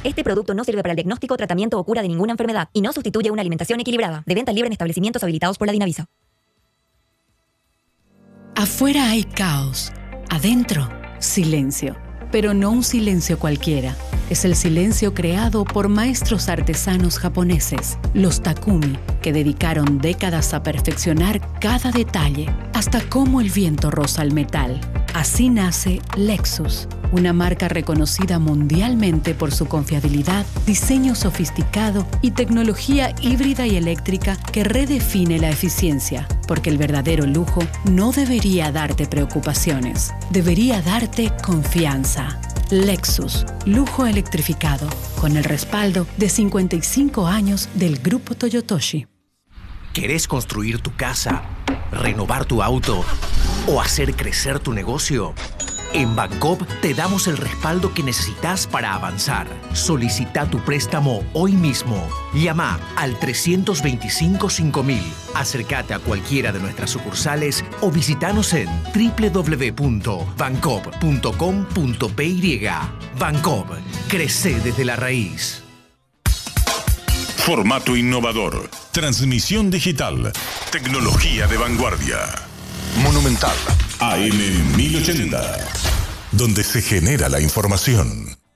Este producto no sirve para el diagnóstico, tratamiento o cura de ninguna enfermedad y no sustituye una alimentación equilibrada. De venta libre en establecimientos habilitados por la Dinavisa. Afuera hay caos. Adentro, silencio. Pero no un silencio cualquiera. Es el silencio creado por maestros artesanos japoneses, los Takumi, que dedicaron décadas a perfeccionar cada detalle, hasta cómo el viento roza el metal. Así nace Lexus, una marca reconocida mundialmente por su confiabilidad, diseño sofisticado y tecnología híbrida y eléctrica que redefine la eficiencia, porque el verdadero lujo no debería darte preocupaciones, debería darte confianza. Lexus, lujo electrificado, con el respaldo de 55 años del Grupo Toyotoshi. ¿Querés construir tu casa, renovar tu auto o hacer crecer tu negocio? En Bancoop te damos el respaldo que necesitas para avanzar. Solicita tu préstamo hoy mismo. Llama al 325-5000. Acércate a cualquiera de nuestras sucursales o visitanos en www.bancoop.com.py. Bancoop, crece desde la raíz. Formato innovador, transmisión digital, tecnología de vanguardia. Monumental AM 1080, donde se genera la información.